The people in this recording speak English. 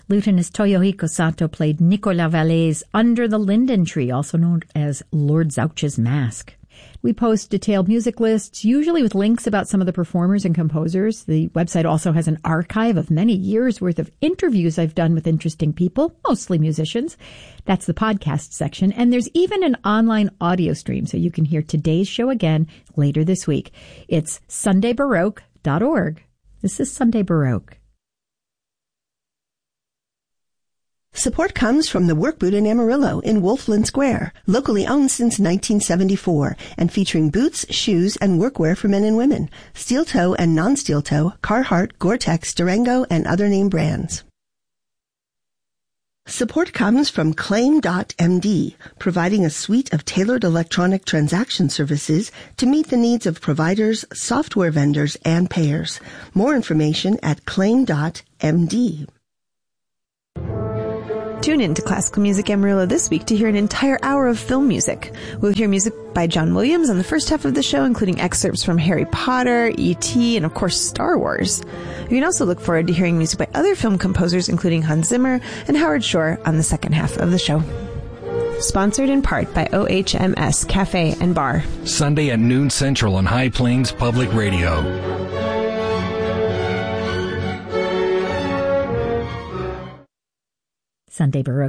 Lutenist Toyohiko Sato played Nicolas Vallet's Under the Linden Tree, also known as Lord Zouch's Mask. We post detailed music lists, usually with links about some of the performers and composers. The website also has an archive of many years' worth of interviews I've done with interesting people, mostly musicians. That's the podcast section. And there's even an online audio stream, so you can hear today's show again later this week. It's sundaybaroque.org. This is Sunday Baroque. Support comes from the Work Boot in Amarillo in Wolfland Square, locally owned since 1974, and featuring boots, shoes, and workwear for men and women, steel toe and non-steel toe, Carhartt, Gore-Tex, Durango, and other name brands. Support comes from Claim.md, providing a suite of tailored electronic transaction services to meet the needs of providers, software vendors, and payers. More information at Claim.md. Tune in to Classical Music Amarillo this week to hear an entire hour of film music. We'll hear music by John Williams on the first half of the show, including excerpts from Harry Potter, E.T., and of course Star Wars. You can also look forward to hearing music by other film composers, including Hans Zimmer and Howard Shore, on the second half of the show. Sponsored in part by OHMS Cafe and Bar. Sunday at noon Central on High Plains Public Radio. Sunday Baroque